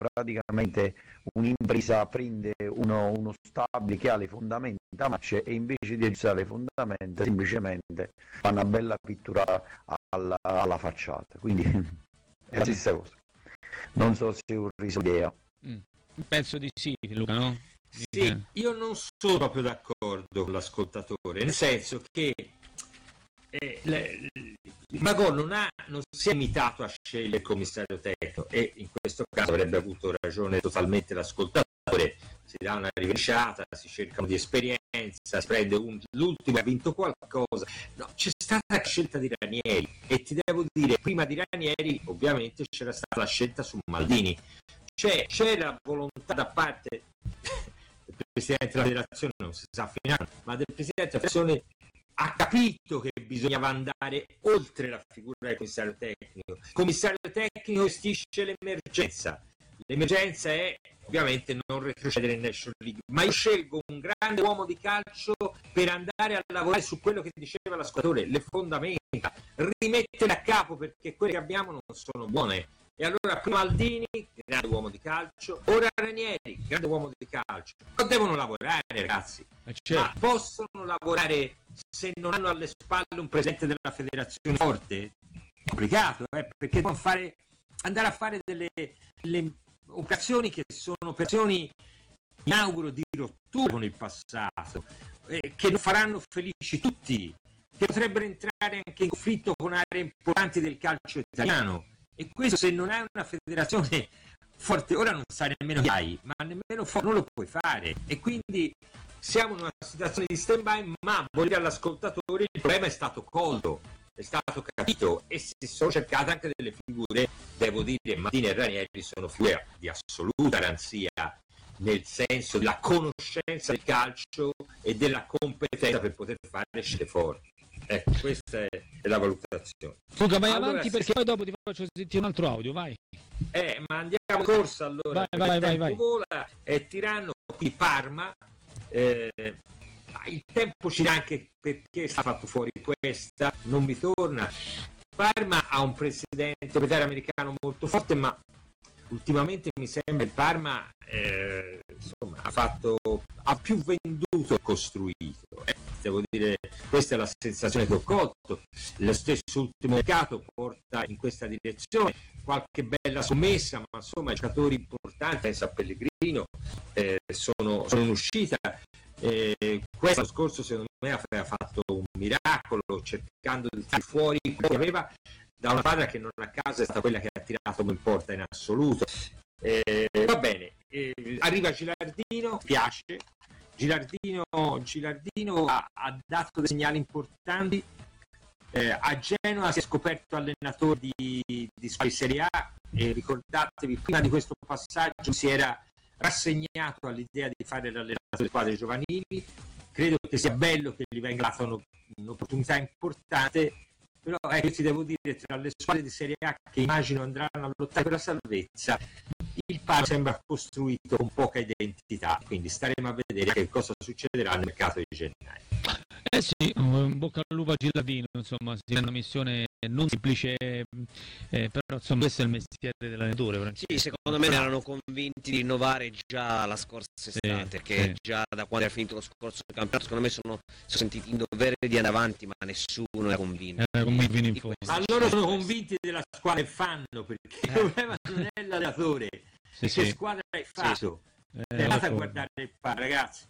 praticamente un'impresa prende uno stabile che ha le fondamenta marce e invece di aggiustare le fondamenta semplicemente fa una bella pittura alla facciata, quindi è la stessa cosa. Non so se ho reso l'idea. Penso di sì, Luca, no? Sì, io non sono proprio d'accordo con l'ascoltatore, nel senso che Magò non si è limitato a scegliere il commissario tecnico, e in questo caso avrebbe avuto ragione totalmente l'ascoltatore. Si dà una rivisciata, si cercano di esperienza, si prende l'ultimo ha vinto qualcosa. No, c'è stata la scelta di Ranieri, e ti devo dire, prima di Ranieri ovviamente c'era stata la scelta su Maldini, c'è la volontà da parte del Presidente della Federazione, non si sa finale, ma del Presidente della Federazione, ha capito che bisognava andare oltre la figura del commissario tecnico. Il commissario tecnico gestisce l'emergenza. L'emergenza è ovviamente non retrocedere in National League, ma io scelgo un grande uomo di calcio per andare a lavorare su quello che diceva l'ascoltatore, le fondamenta, rimettere a capo, perché quelle che abbiamo non sono buone. E allora prima Maldini, grande uomo di calcio, ora Ranieri, grande uomo di calcio. Ma devono lavorare, ragazzi. Ma possono lavorare se non hanno alle spalle un presidente della federazione forte? Complicato, perché devono andare a fare delle operazioni che sono operazioni, mi auguro, di rottura con il passato, che non faranno felici tutti, che potrebbero entrare anche in conflitto con aree importanti del calcio italiano. E questo, se non hai una federazione forte, ora non sai nemmeno chi hai, ma nemmeno non lo puoi fare, e quindi siamo in una situazione di stand-by. Ma voglio dire all'ascoltatore, il problema è stato colto, è stato capito, e si sono cercate anche delle figure. Devo dire, Maldini e Ranieri sono figure di assoluta garanzia, nel senso della conoscenza del calcio e della competenza per poter fare scelte forti. Ecco, questa è la valutazione. Luca, vai avanti, perché poi dopo ti faccio sentire un altro audio, vai. Ma andiamo in corsa allora. Vai. Vola, Tirano, qui Parma. Il tempo ci dà anche perché sta fatto fuori questa, non mi torna. Parma ha un presidente proprietario americano molto forte, ma ultimamente mi sembra il Parma ha più venduto e costruito. Devo dire, questa è la sensazione che ho colto. Lo stesso ultimo mercato porta in questa direzione, qualche bella sommessa, ma insomma i giocatori importanti, penso a Pellegrino, sono in uscita. Questo scorso secondo me aveva fatto un miracolo, cercando di tirare fuori quello che aveva da una squadra che non a caso è stata quella che ha tirato come porta in assoluto. Va bene, arriva Gilardino, piace. Gilardino ha dato dei segnali importanti. A Genova si è scoperto allenatore di Serie A, e ricordatevi, prima di questo passaggio si era rassegnato all'idea di fare l'allenatore delle squadre giovanili. Credo che sia bello che gli venga data un'opportunità importante, però io ti devo dire, tra le squadre di Serie A che immagino andranno a lottare per la salvezza, il Parma sembra costruito con poca identità, quindi staremo a vedere che cosa succederà nel mercato di gennaio. Sì, bocca al lupo a Gilardino, insomma, è una missione non semplice, però insomma questo è il mestiere dell'allenatore. Sì, secondo me erano convinti di rinnovare già la scorsa estate, che già da quando era finito lo scorso campionato, secondo me sono sentiti in dovere di andare avanti, ma nessuno era convinto. Allora sono convinti della squadra che fanno, perché il problema non è l'allenatore, che squadra hai fatto. Andate a guardare il ragazzi.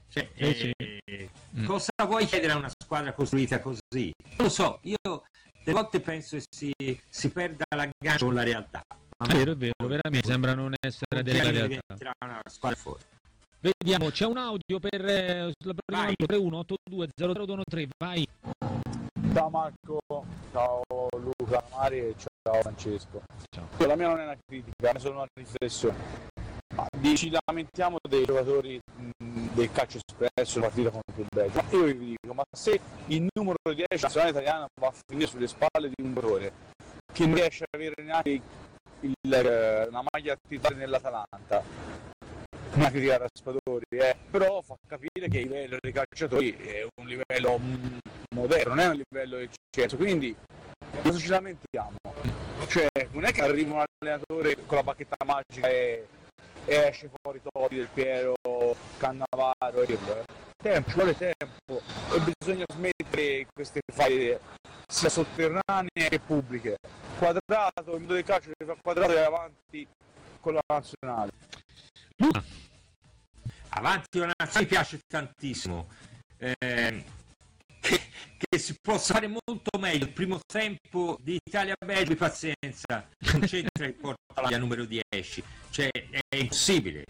Cosa vuoi chiedere a una squadra costruita così? Non lo so, io delle volte penso che si perda l'aggancio con la realtà. È vero, veramente sembra non essere della realtà. Una squadra forte. Vediamo, c'è un audio per la prima 31820013, vai. Ciao Marco, ciao Luca, Mari e ciao Francesco. Ciao. La mia non è una critica, è solo una riflessione. Ci lamentiamo dei giocatori del calcio espresso, la partita contro il Belgio. Ma io vi dico, ma se il numero 10 della nazionale italiana va a finire sulle spalle di un giocatore che non riesce a avere neanche una maglia titolare nell'Atalanta, una critica da Raspadori, però fa capire che il livello dei calciatori è un livello moderno, non è un livello eccelso, quindi cosa ci lamentiamo? Cioè, non è che arriva un allenatore con la bacchetta magica e esce fuori Totti, Del Piero, Cannavaro e quello. Tempo, ci vuole tempo e bisogna smettere queste faide sia sotterranee che pubbliche. Quadrato, il mondo del calcio che fa Quadrato e avanti con la nazionale. Avanti con la nazionale mi piace tantissimo. Che si possa fare molto meglio il primo tempo di Italia-Belgio, pazienza, non c'entra il porta la numero 10, cioè è impossibile,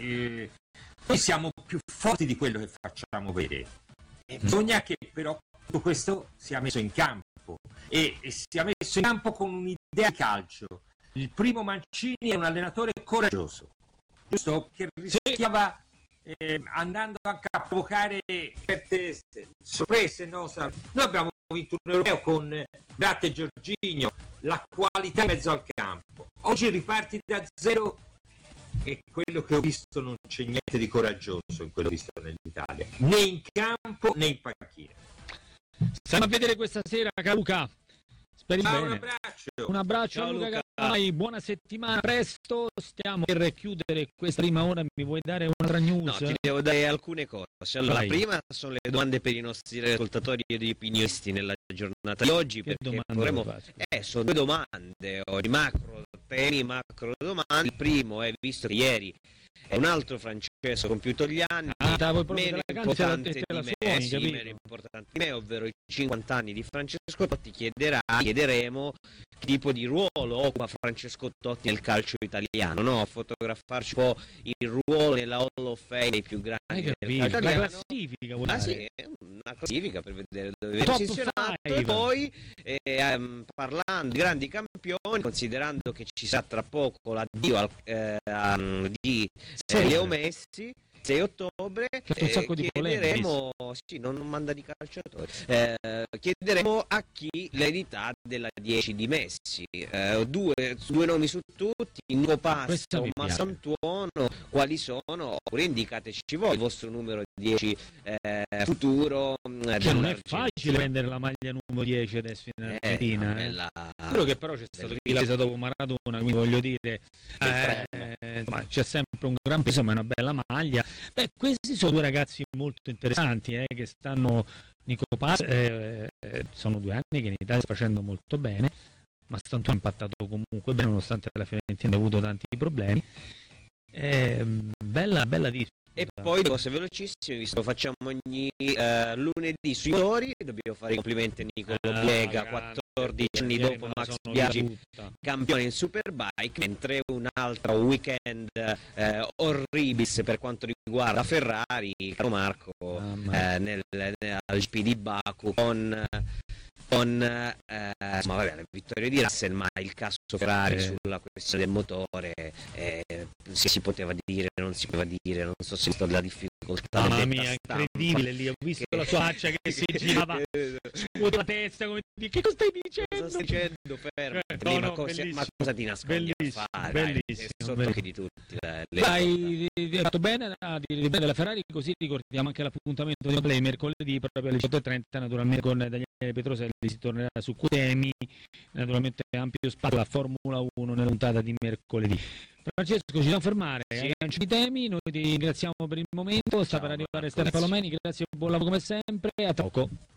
noi siamo più forti di quello che facciamo vedere e bisogna che però tutto questo sia messo in campo e sia messo in campo con un'idea di calcio. Il primo Mancini è un allenatore coraggioso, giusto, che rischiava andando anche a provocare certe sorprese. No? Noi abbiamo vinto un europeo con Bratte e Jorginho, la qualità in mezzo al campo. Oggi riparti da zero e quello che ho visto non c'è niente di coraggioso in quello visto nell'Italia, né in campo né in panchina. Stiamo a vedere questa sera, Caluca. Speri Ciao, bene. Un abbraccio Ciao, a Luca Luca. Gazzai, buona settimana, presto. Stiamo per chiudere questa prima ora. Mi vuoi dare un'altra news? No, ti devo dare alcune cose. Allora, Vai. la prima sono le domande per i nostri ascoltatori e gli opinionisti nella giornata di oggi, Che perché domande vorremmo... faccio? sono due domande oggi, macro temi, macro domande. Il primo è, visto che ieri è un altro Francesco compiuto gli anni, Vuoi proprio meno te la canti, te la- importante te la di me, suoni, sì, capito? meno importante di me, ovvero i 50 anni di Francesco Totti. Chiederemo che tipo di ruolo occupa Francesco Totti nel calcio italiano, no? A fotografarci un po' il ruolo nella Hall of Fame dei più grandi Hai del capito? calcio La italiano. classifica, vuoi Ah dare? sì, una classifica per vedere dove Top viene posizionato, e five. poi parlando di grandi campioni, considerando che ci sarà tra poco l'addio di Leo Messi, 6 ottobre, C'è un sacco di chiederemo, sì, non manda di calciatori, chiederemo a chi l'eredità della 10 di Messi, due nomi su tutti, Nuovo Questa Pasto, mi ma piace. Santuono, quali sono, oppure indicateci voi il vostro numero 10 futuro. Cioè, non è facile prendere la maglia numero 10 adesso in Argentina. Quello che però c'è stato chi l'ha presa dopo Maradona, quindi voglio dire, insomma, c'è sempre un gran peso, ma è una bella maglia. Beh, questi sono due ragazzi molto interessanti che stanno. Nico Paz, sono 2 anni che in Italia sta facendo molto bene, ma Stantuono ha impattato comunque bene nonostante la Fiorentina ha avuto tanti problemi. Bella disputa. E poi cose velocissime, visto che facciamo ogni lunedì sui motori, dobbiamo fare i complimenti a Nicolo Biega, 14 anni dopo Max Biaggi, campione in Superbike, mentre un altro weekend orribis per quanto riguarda Ferrari, caro Marco, al GP di Baku con la vittoria di Russell, ma il caso Ferrari sulla questione del motore, se si poteva dire, non si poteva dire, non so se è stata la difficoltà. Mamma mia, incredibile lì, ho visto la sua faccia che si girava su la testa, come dire, che cosa stai dicendo? Cosa stai dicendo? Fermo. No, Ma cosa ti nascondi a fare? Bellissimo, Sotto occhi di tutti. Hai fatto bene a dire bene della Ferrari, così ricordiamo anche l'appuntamento di play mercoledì proprio alle 18:30, naturalmente con Daniele Petroselli si tornerà su Cutemi, naturalmente ampio spazio alla Formula 1 nella puntata di mercoledì. Francesco, ci dobbiamo fermare, i temi, noi ti ringraziamo per il momento, sta per arrivare Stefano Palomeni, grazie e buon lavoro come sempre, a poco.